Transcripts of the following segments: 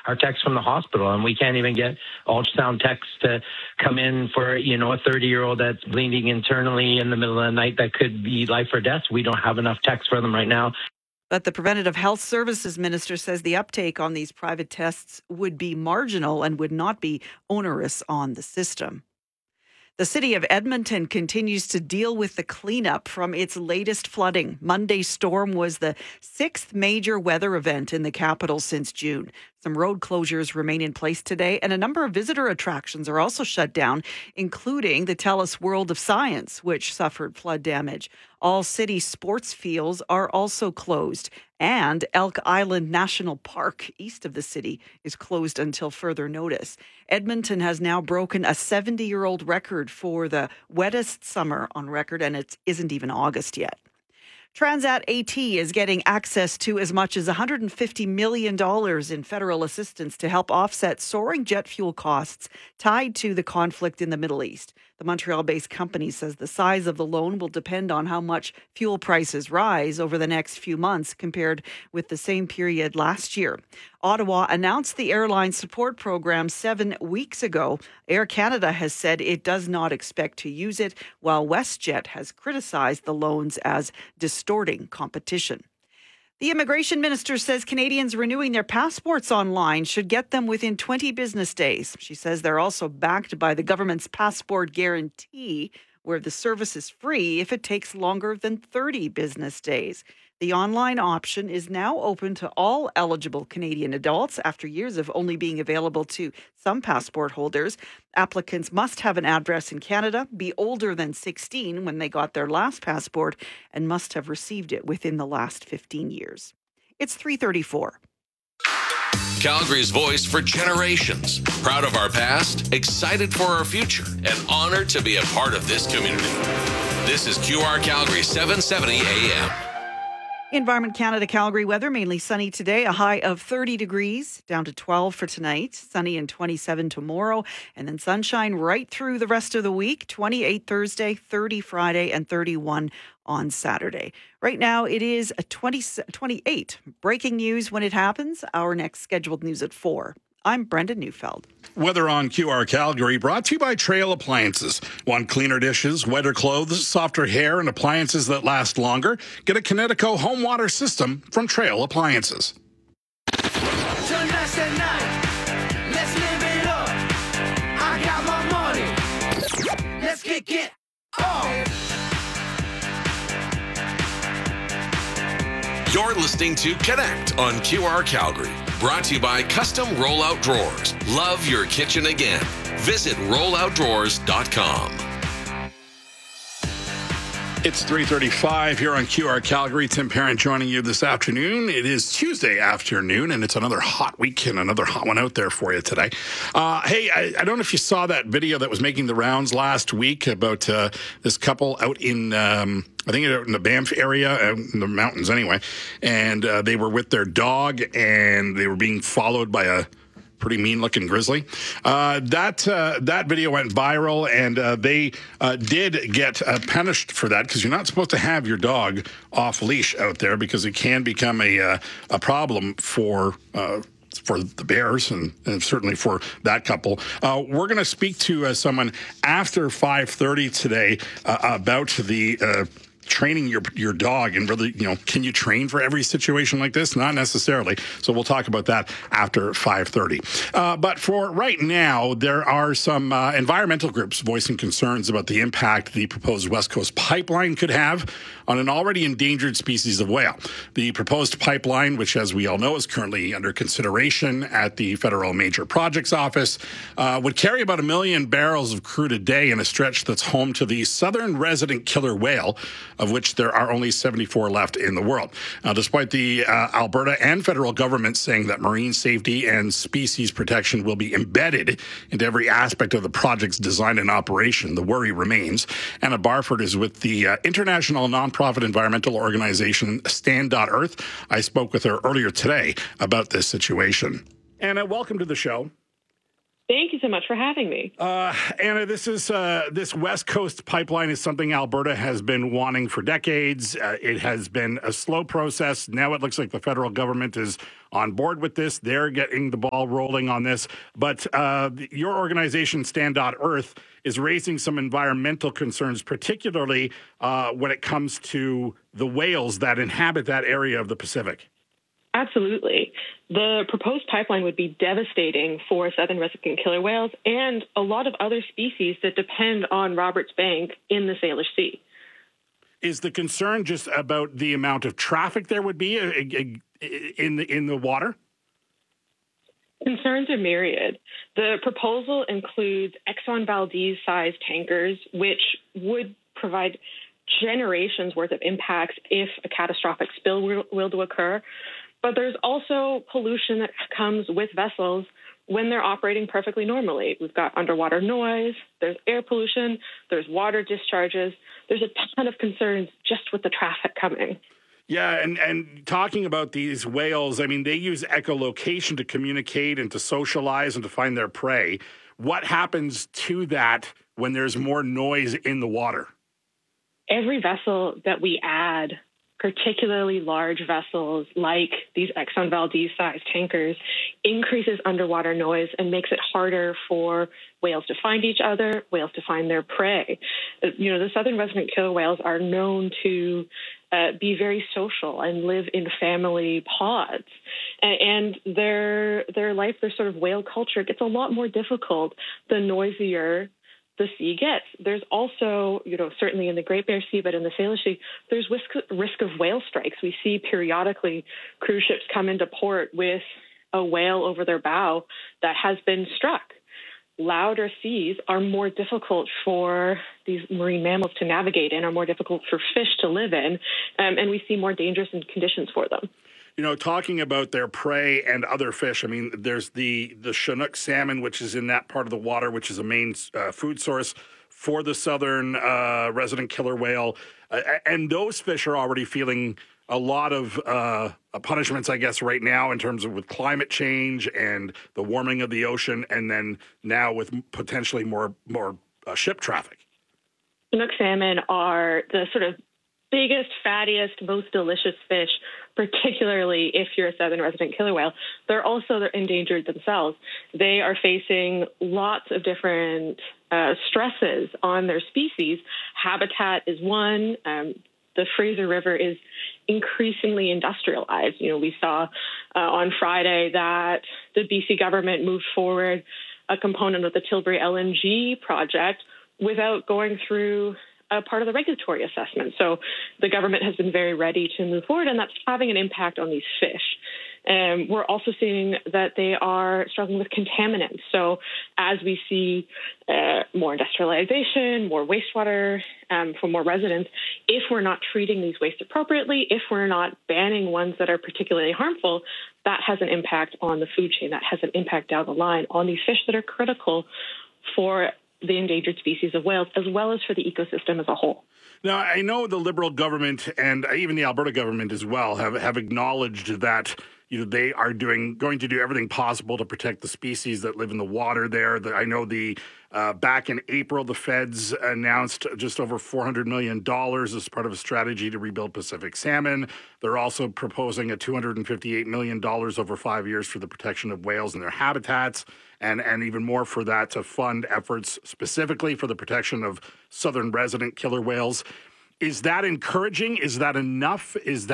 our techs from the hospital, and we can't even get ultrasound techs to come in for, a 30-year-old that's bleeding internally in the middle of the night that could be life or death. We don't have enough techs for them right now. But the Preventative Health Services Minister says the uptake on these private tests would be marginal and would not be onerous on the system. The city of Edmonton continues to deal with the cleanup from its latest flooding. Monday's storm was the sixth major weather event in the capital since June. Some road closures remain in place today, and a number of visitor attractions are also shut down, including the TELUS World of Science, which suffered flood damage. All city sports fields are also closed, and Elk Island National Park, east of the city, is closed until further notice. Edmonton has now broken a 70-year-old record for the wettest summer on record, and it isn't even August yet. Transat AT is getting access to as much as $150 million in federal assistance to help offset soaring jet fuel costs tied to the conflict in the Middle East. The Montreal-based company says the size of the loan will depend on how much fuel prices rise over the next few months compared with the same period last year. Ottawa announced the airline support program 7 weeks ago. Air Canada has said it does not expect to use it, while WestJet has criticized the loans as distorting competition. The immigration minister says Canadians renewing their passports online should get them within 20 business days. She says they're also backed by the government's passport guarantee, where the service is free if it takes longer than 30 business days. The online option is now open to all eligible Canadian adults after years of only being available to some passport holders. Applicants must have an address in Canada, be older than 16 when they got their last passport, and must have received it within the last 15 years. It's 3:34. Calgary's voice for generations. Proud of our past, excited for our future, and honored to be a part of this community. This is QR Calgary 770 AM. Environment Canada Calgary weather, mainly sunny today, a high of 30 degrees, down to 12 for tonight, sunny and 27 tomorrow, and then sunshine right through the rest of the week, 28 Thursday, 30 Friday, and 31 on Saturday. Right now, it is a 28. Breaking news when it happens. Our next scheduled news at 4. I'm Brenda Neufeld. Weather on QR Calgary brought to you by Trail Appliances. Want cleaner dishes, wetter clothes, softer hair, and appliances that last longer? Get a Kinetico home water system from Trail Appliances. Tonight's the night. Let's live it up. I got my money. Let's kick it off. You're listening to Connect on QR Calgary. Brought to you by Custom Rollout Drawers. Love your kitchen again. Visit rolloutdrawers.com. It's 3:35 here on QR Calgary. Tim Parent joining you this afternoon. It is Tuesday afternoon, and it's another hot week and another hot one out there for you today. Hey, I don't know if you saw that video that was making the rounds last week about this couple out in, I think in the Banff area, in the mountains anyway, and they were with their dog, and they were being followed by a pretty mean-looking grizzly. That video went viral, and they did get punished for that, because you're not supposed to have your dog off leash out there, because it can become a problem for the bears and certainly for that couple. We're going to speak to someone after 5:30 today about the training your dog, and really, can you train for every situation like this? Not necessarily. So we'll talk about that after 5:30. But for right now, there are some environmental groups voicing concerns about the impact the proposed West Coast pipeline could have on an already endangered species of whale. The proposed pipeline, which, as we all know, is currently under consideration at the Federal Major Projects Office, would carry about 1 million barrels of crude a day in a stretch that's home to the southern resident killer whale, of which there are only 74 left in the world. Now, despite the Alberta and federal government saying that marine safety and species protection will be embedded into every aspect of the project's design and operation, the worry remains. Anna Barford is with the international nonprofit environmental organization Stand.Earth. I spoke with her earlier today about this situation. Anna, welcome to the show. Thank you so much for having me. Anna, this West Coast pipeline is something Alberta has been wanting for decades. It has been a slow process. Now it looks like the federal government is on board with this. They're getting the ball rolling on this. But your organization, Stand.Earth, is raising some environmental concerns, particularly when it comes to the whales that inhabit that area of the Pacific. Absolutely. The proposed pipeline would be devastating for southern resident killer whales and a lot of other species that depend on Roberts Bank in the Salish Sea. Is the concern just about the amount of traffic there would be in the water? Concerns are myriad. The proposal includes Exxon Valdez-sized tankers, which would provide generations worth of impacts if a catastrophic spill were to occur. But there's also pollution that comes with vessels when they're operating perfectly normally. We've got underwater noise, there's air pollution, there's water discharges. There's a ton of concerns just with the traffic coming. Yeah, and talking about these whales, I mean, they use echolocation to communicate and to socialize and to find their prey. What happens to that when there's more noise in the water? Every vessel that we add, particularly large vessels like these Exxon Valdez-sized tankers, increases underwater noise and makes it harder for whales to find each other, whales to find their prey. You know, the southern resident killer whales are known to be very social and live in family pods. And their life, their sort of whale culture gets a lot more difficult the noisier the sea gets. There's also, you know, certainly in the Great Bear Sea, but in the Salish Sea, there's risk of whale strikes. We see periodically cruise ships come into port with a whale over their bow that has been struck. Louder seas are more difficult for these marine mammals to navigate in, are more difficult for fish to live in, and we see more dangerous conditions for them. You know, talking about their prey and other fish, I mean, there's the Chinook salmon, which is in that part of the water, which is a main food source for the southern resident killer whale. And those fish are already feeling a lot of punishments, I guess, right now in terms of with climate change and the warming of the ocean, and then now with potentially more ship traffic. Chinook salmon are the sort of biggest, fattiest, most delicious fish, particularly if you're a southern resident killer whale. They're endangered themselves. They are facing lots of different stresses on their species. Habitat is one. The Fraser River is increasingly industrialized. You know, we saw on Friday that the BC government moved forward a component of the Tilbury LNG project without going through a part of the regulatory assessment. So the government has been very ready to move forward, and that's having an impact on these fish. We're also seeing that they are struggling with contaminants. So as we see more industrialization, more wastewater from more residents, if we're not treating these wastes appropriately, if we're not banning ones that are particularly harmful, that has an impact on the food chain. That has an impact down the line on these fish that are critical for the endangered species of whales, as well as for the ecosystem as a whole. Now, I know the Liberal government and even the Alberta government as well have acknowledged that, you know, they are going to do everything possible to protect the species that live in the water there. I know back in April, the feds announced just over $400 million as part of a strategy to rebuild Pacific salmon. They're also proposing a $258 million over 5 years for the protection of whales and their habitats, and even more for that to fund efforts specifically for the protection of southern resident killer whales. Is that encouraging? Is that enough?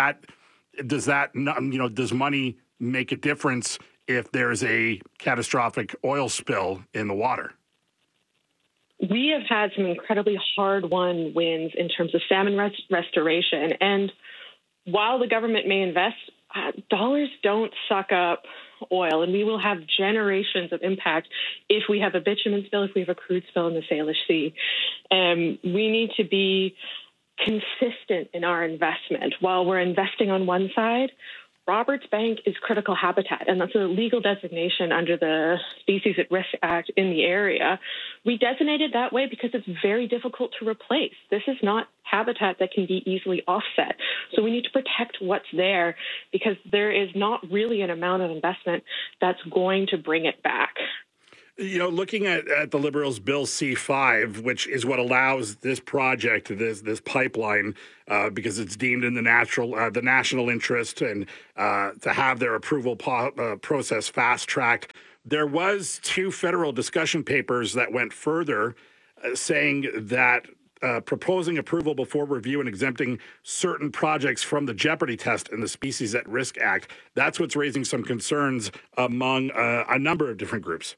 Does money make a difference if there's a catastrophic oil spill in the water? We have had some incredibly hard-won wins in terms of salmon restoration. And while the government may invest, dollars don't suck up oil, and we will have generations of impact if we have a bitumen spill, if we have a crude spill in the Salish Sea. We need to be consistent in our investment. While we're investing on one side, Roberts Bank is critical habitat, and that's a legal designation under the Species at Risk Act in the area. We designated that way because it's very difficult to replace. This is not habitat that can be easily offset. So we need to protect what's there because there is not really an amount of investment that's going to bring it back. Looking at the Liberals' Bill C-5, which is what allows this project, this pipeline, because it's deemed in the national interest, and to have their approval process fast-tracked. There was 2 federal discussion papers that went further, saying that proposing approval before review and exempting certain projects from the jeopardy test in the Species at Risk Act. That's what's raising some concerns among a number of different groups.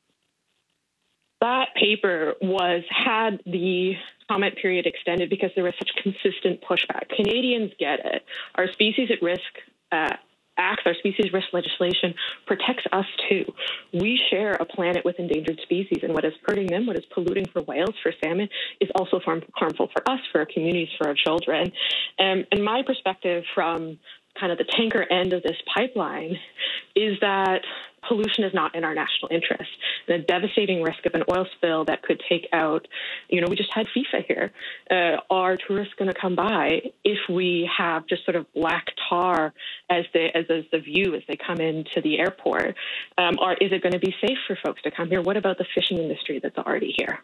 That paper had the comment period extended because there was such consistent pushback. Canadians get it. Our Species at Risk Act, our species risk legislation protects us too. We share a planet with endangered species, and what is hurting them, what is polluting for whales, for salmon, is also harmful for us, for our communities, for our children. And my perspective from kind of the tanker end of this pipeline is that pollution is not in our national interest. The devastating risk of an oil spill that could take out, we just had FIFA here. Are tourists going to come by if we have just sort of black tar as the view as they come into the airport? Or is it going to be safe for folks to come here? What about the fishing industry that's already here?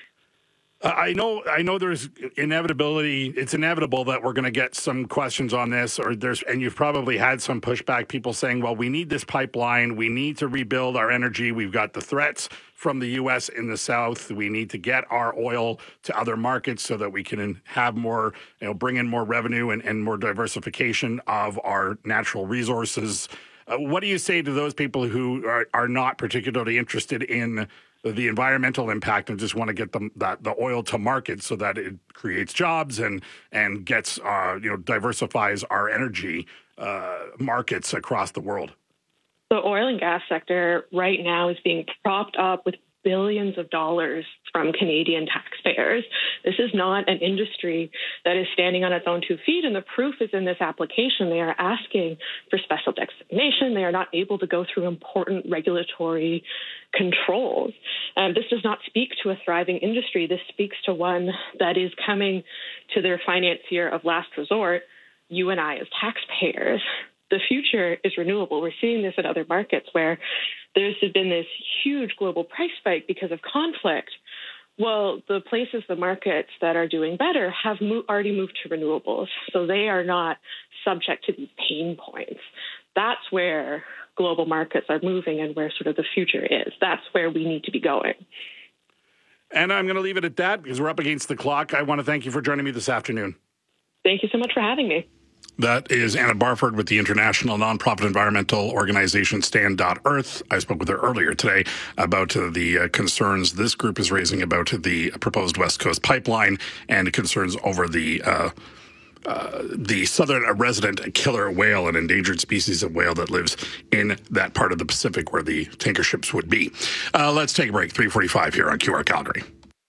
I know there's inevitability. It's inevitable that we're going to get some questions on this, and you've probably had some pushback, people saying, well, we need this pipeline. We need to rebuild our energy. We've got the threats from the U.S. in the south. We need to get our oil to other markets so that we can have more, bring in more revenue and more diversification of our natural resources. What do you say to those people who are not particularly interested in the environmental impact and just want to get the oil to market so that it creates jobs and gets diversifies our energy markets across the world? The oil and gas sector right now is being propped up with billions of dollars from Canadian taxpayers. This is not an industry that is standing on its own 2 feet, and the proof is in this application. They are asking for special designation. They are not able to go through important regulatory controls. This does not speak to a thriving industry. This speaks to one that is coming to their financier of last resort, you and I as taxpayers. The future is renewable. We're seeing this in other markets where there's been this huge global price spike because of conflict. Well, the markets that are doing better have already moved to renewables, so they are not subject to these pain points. That's where global markets are moving and where sort of the future is. That's where we need to be going. And I'm going to leave it at that because we're up against the clock. I want to thank you for joining me this afternoon. Thank you so much for having me. That is Anna Barford with the international nonprofit environmental organization Stand.Earth. I spoke with her earlier today about the concerns this group is raising about the proposed West Coast pipeline and concerns over the southern resident killer whale, an endangered species of whale that lives in that part of the Pacific where the tanker ships would be. Let's take a break. 3:45 here on QR Calgary.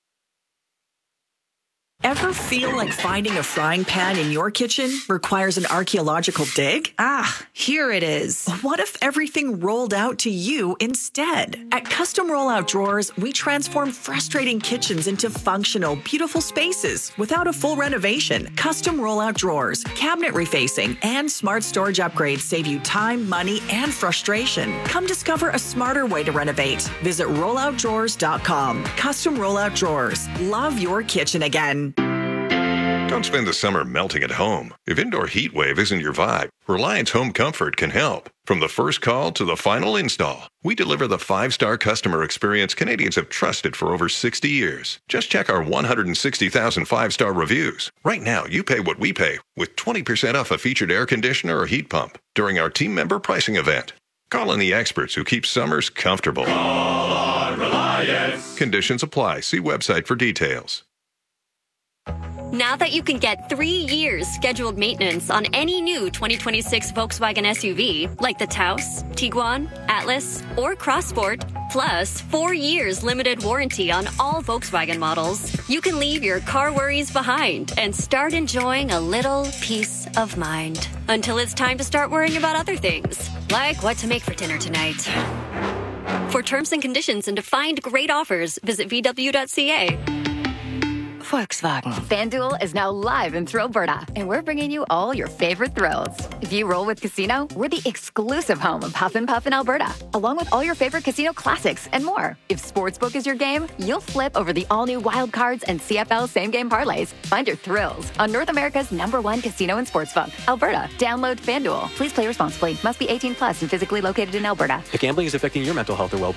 Ever feel like finding a frying pan in your kitchen requires an archaeological dig? Ah, here it is. What if everything rolled out to you instead? At Custom Rollout Drawers, we transform frustrating kitchens into functional, beautiful spaces without a full renovation. Custom Rollout Drawers, cabinet refacing, and smart storage upgrades save you time, money, and frustration. Come discover a smarter way to renovate. Visit rolloutdrawers.com. Custom Rollout Drawers. Love your kitchen again. Don't spend the summer melting at home. If indoor heat wave isn't your vibe, Reliance Home Comfort can help. From the first call to the final install, we deliver the 5-star customer experience Canadians have trusted for over 60 years. Just check our 160,000 5-star reviews. Right now, you pay what we pay with 20% off a featured air conditioner or heat pump during our team member pricing event. Call in the experts who keep summers comfortable. Call on Reliance. Conditions apply. See website for details. Now that you can get 3 years scheduled maintenance on any new 2026 Volkswagen SUV, like the Taos, Tiguan, Atlas, or Crossport, plus 4 years limited warranty on all Volkswagen models, you can leave your car worries behind and start enjoying a little peace of mind. Until it's time to start worrying about other things, like what to make for dinner tonight. For terms and conditions and to find great offers, visit VW.ca. Volkswagen. FanDuel is now live in Thrillberta, and we're bringing you all your favorite thrills. If you roll with Casino, we're the exclusive home of Huff and Puff in Alberta, along with all your favorite casino classics and more. If Sportsbook is your game, you'll flip over the all-new Wild Cards and CFL same-game parlays. Find your thrills on North America's #1 casino and sportsbook, Alberta. Download FanDuel. Please play responsibly. Must be 18 plus and physically located in Alberta. If gambling is affecting your mental health or well-being,